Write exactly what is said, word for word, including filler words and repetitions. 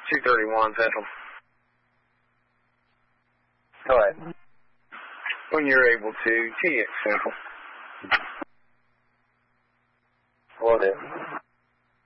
two thirty-one Central. Go ahead. When you're able to, T X Central. Will do.